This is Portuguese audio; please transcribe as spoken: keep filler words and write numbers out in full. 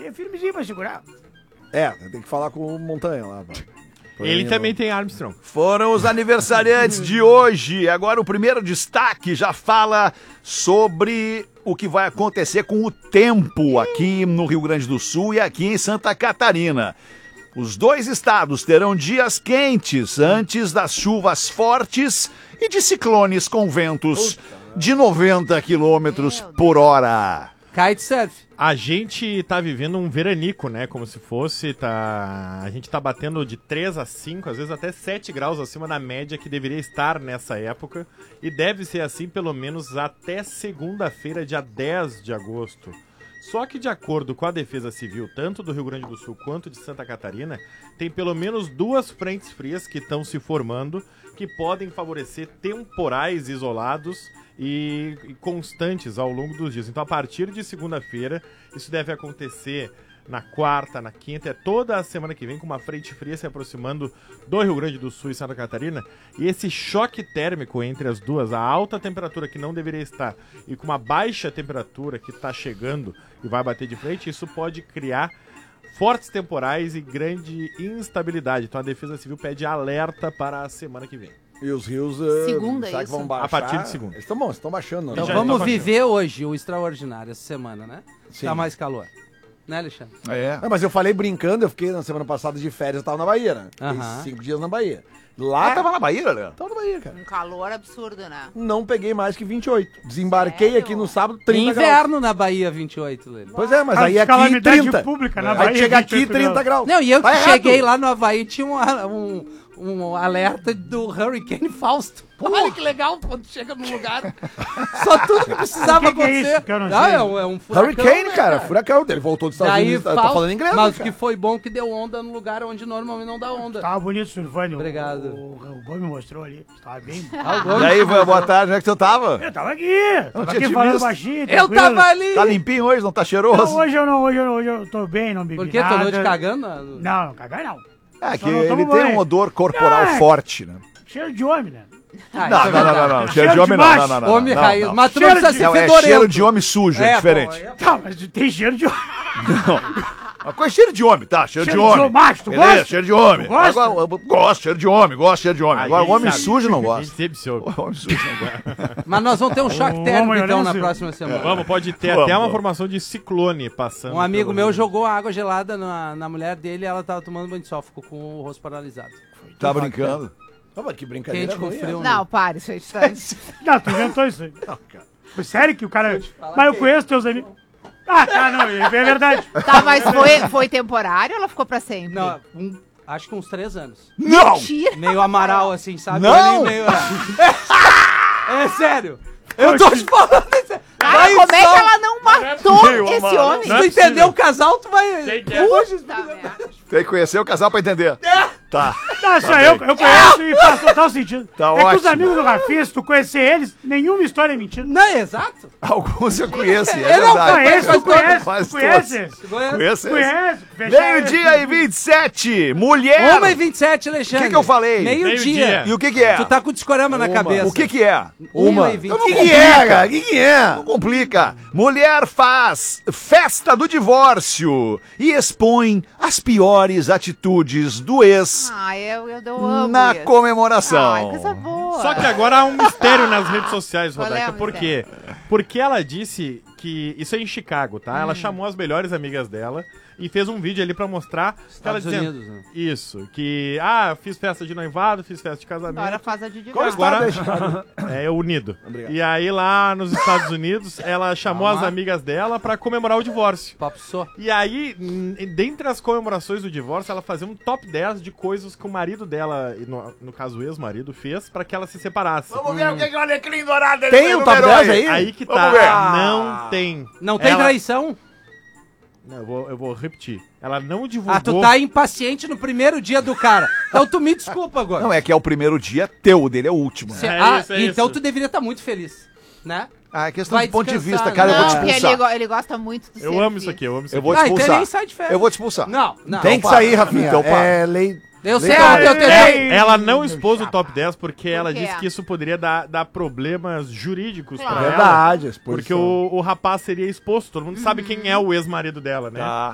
é firmezinho pra segurar. É, tem que falar com o Montanha lá. Ele também tem Armstrong. Foram os aniversariantes de hoje. Agora o primeiro destaque já fala sobre o que vai acontecer com o tempo aqui no Rio Grande do Sul e aqui em Santa Catarina. Os dois estados terão dias quentes antes das chuvas fortes e de ciclones com ventos de noventa quilômetros por hora. Kitesurf. A gente tá vivendo um veranico, né? Como se fosse, tá... A gente tá batendo de três a cinco, às vezes até sete graus acima da média que deveria estar nessa época. E deve ser assim pelo menos até segunda-feira, dia dez de agosto. Só que de acordo com a Defesa Civil, tanto do Rio Grande do Sul quanto de Santa Catarina, tem pelo menos duas frentes frias que estão se formando que podem favorecer temporais isolados e constantes ao longo dos dias. Então, a partir de segunda-feira, isso deve acontecer na quarta, na quinta, é toda a semana que vem, com uma frente fria se aproximando do Rio Grande do Sul e Santa Catarina. E esse choque térmico entre as duas, a alta temperatura que não deveria estar e com uma baixa temperatura que está chegando e vai bater de frente, isso pode criar fortes temporais e grande instabilidade. Então, a Defesa Civil pede alerta para a semana que vem. E os rios, uh, Segunda, será que isso? vão baixar? A partir de segunda. Eles estão bons, estão baixando. Então Já vamos tá baixando. viver hoje o extraordinário essa semana, né? Sim. Tá mais calor. Né, Alexandre? É. Não, mas eu falei brincando, eu fiquei na semana passada de férias, eu tava na Bahia, né? Fiquei Aham. cinco dias na Bahia. Lá, Ah, tava na Bahia, né? tava na Bahia, cara. Um calor absurdo, né? Não peguei mais que vinte e oito. Desembarquei Sério? aqui no sábado, trinta graus. Inverno na Bahia, vinte e oito, Lele. Pois é, mas Ah, aí aqui calamidade trinta. pública na Aí Bahia, chega aqui vinte e oito trinta graus. Não, e eu Tá que errado. cheguei lá no Havaí, tinha um, um, um alerta do Hurricane Fausto. Olha que legal quando chega num lugar. Só tudo que precisava O que que é acontecer. isso que eu não Ah, sei? é um, é um furacão, Hurricane, né, cara, furacão. Ele voltou dos Estados Daí Unidos, tá Fausto, falando inglês, mas né, o que cara? foi bom que deu onda no lugar onde normalmente não dá onda. Tava bonito surfando. Obrigado. O, o, o Gomes mostrou ali. Tava bem. Ah, o E Gomes- aí, boa tarde, onde é que tu tava? Eu tava aqui. Tava tinha aqui te falando visto. baixinho. Eu tranquilo. tava ali. Tá limpinho hoje, não tá Não, cheiroso? hoje eu não, hoje eu, hoje eu tô bem, não bebi Por quê? nada. Tô noite cagando? Não, não, cagar não. É, Só que não ele tomo tem banho. um odor corporal É. forte, né? Cheiro de homem, né? Ah, Não, isso é não, não, verdade. não, não. Cheiro de Cheiro homem de não, não, macho. não, não. Homem não, raiz. não. Mas tu não Cheiro precisa de- ser Não, é fedorento. cheiro de homem sujo, é, É, diferente. pô, é- Tá, mas tem cheiro de homem. Uma coisa é cheiro de homem, tá? Cheiro, Cheiro de de homem. homem, macho, tu Beleza, gosta? cheiro de homem. Tu gosta? Agora, eu gosto, cheiro de homem, gosto, cheiro de homem. Agora, A o gente homem sabe. sujo não A gente gosta. sempre soube. O homem sujo não gosta. Mas nós vamos ter um choque O térmico homem então olhando na assim. próxima semana. Vamos, pode ter Vamos, até uma vamos. formação de ciclone passando. Um amigo pelo meu Rio. jogou água gelada na, na mulher dele e ela tava tomando banho de sol, ficou com o rosto paralisado. Tá brincando. Ah, mas que brincadeira Quente com ruim, frio. é. Não, pare, isso é distante. Não, tu inventou isso aí. Foi sério que o cara... Mas eu conheço teus amigos. Ah, tá, não, é verdade. Tá, mas foi, foi temporário ou ela ficou pra sempre? Não, um- acho que uns três anos. Não! Mentira. Meio Amaral, assim, sabe? Não! Ele meio... É sério! Eu tô te falando isso. Cara, Vai como é só- que ela não matou Meu esse amarelo. homem? Se Não tu é entender possível. o casal, tu vai... Puta merda. Tem que conhecer o casal pra entender. Tá. Não, só eu, eu conheço e faz total sentido. Tá é que os ótimo. amigos do Rafinha, se tu conhecer eles, nenhuma história é mentira. Não, é exato. Alguns eu conheço, é Eu não verdade. Conhece, tu conhece, Faz tu conhece. todos. esse. Conheço esse. Conhece. fechar Meio-dia e vinte e sete. Mulher. uma e vinte e sete, Alexandre. O que que eu falei? Meio-dia. Meio-dia. E o que que é? Tu tá com o discorama na Uma. cabeça. O que que é? Uma e vinte e O que sete. que é, cara? O que que é? Não complica. Mulher faz festa do divórcio e expõe as piores atitudes do ex Ah, eu, eu, eu amo na isso. comemoração. Ai, coisa boa. Só que agora há um mistério nas redes sociais, Qual é Rodaica. o Por quê? Porque ela disse que... Isso é em Chicago, tá? Ela chamou as melhores amigas dela e fez um vídeo ali pra mostrar... que ela Estados dizendo, Unidos, né? Isso. Que, ah, fiz festa de noivado, fiz festa de casamento. Agora faz a de Qual divórcio. estado Agora- é Chicago? É unido. Obrigado. E aí lá nos Estados Unidos, ela chamou Calma. as amigas dela pra comemorar o divórcio. Papo só. E aí, hum, dentre as comemorações do divórcio, ela fazia um top dez de coisas que o marido dela, e no, no caso o ex-marido, fez pra que ela se separasse. Vamos ver o que que o Alecrim Dourado Tem um top dez aí? Aí que Vamos tá, ver. não tem. Não tem Ela- traição? Não, eu vou, eu vou repetir. Ela não divulgou... Ah, tu tá impaciente no primeiro dia do cara. Então tu me desculpa agora. Não, é que é o primeiro dia teu, o dele é o último. Se- É ah, isso, é então isso. tu deveria estar muito feliz, né? Ah, é questão Vai de ponto de descansar, vista, cara, eu vou te Não, porque ele, expulsar. go- ele gosta muito do Eu serviço. amo isso aqui, eu amo isso Eu aqui. vou te Ah, então expulsar. nem sai de férias. Eu vou te expulsar. Não, não. Tem que para. sair, Rafinha. Então para. É lei... Eu sei, Legal. eu, eu, eu, Ei, Ela não meu expôs o chapa. top dez porque ela quê? disse que isso poderia dar, dar problemas jurídicos Claro. pra ela. Verdade, Porque o, o rapaz seria exposto. Todo mundo sabe quem é o ex-marido dela, né? Tá.